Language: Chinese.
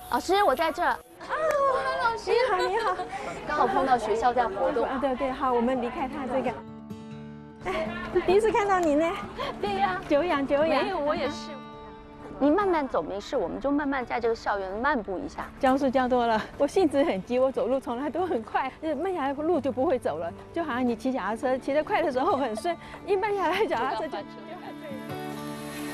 老师，我在这。啊，老师， 你好，你好。 刚好碰到学校在活动。 啊，对对，好，我们离开他这个。哎，第一次看到你呢。 对呀， 久仰久仰。 没有，我也是。你慢慢走没事，我们就慢慢在这个校园漫步一下。 教书教多了，我性子很急，我走路从来都很快，慢下来路就不会走了，就好像你骑脚踏车，骑得快的时候很顺，一慢下来脚踏车就。